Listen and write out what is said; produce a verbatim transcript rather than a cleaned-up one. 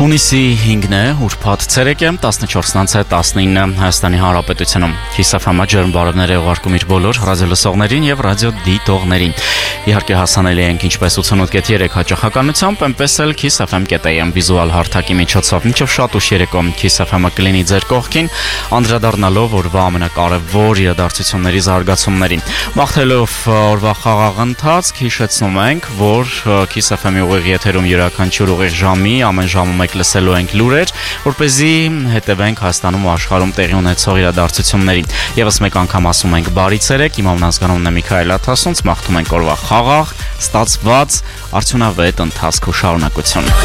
Հունիսի հինգն է, ուրբաթ ցերեկ է, տասնչորսն անց է տասնինը Հայաստանի Հանրապետությունում։ Kiss F M-ը ջերմ բարևներ է ուղարկում իր բոլոր ռադիոլսողներին եւ ռադիոդիտողներին։ Իհարկե հասանելի ենք ինչպես ութանոթ կետ երեք հաճախականությամբ, այնպես էլ Kiss F M կետ A M վիզուալ հարթակի միջոցով։ Մինչև շատ ուշ երեկո Kiss F M-ը կլինի ձեր կողքին, անդրադառնալով օրվա ամենակարևոր իրադարձությունների զարգացումներին։ Մաղթելով օրվա խաղաղ ընթացք, հիշեցնում ենք, որ Kiss F M-ի ուղիղ եթերում յուրաքանչյուր ուղիղ ժամի ամեն ժամում եք լսելու ենք լուրեր, որպեսզի հետևենք Հայաստանում ու աշխարհում տեղի ունեցող իրադարձություններին։ Եվս մեկ անգամ ասում ենք բարի ցերեկ, իմ անունն է Միքայել Աթասունց, մաղթում ենք օրվա խաղաղ, ստացված, արդյունավետ ընթացք ու շարունակություն։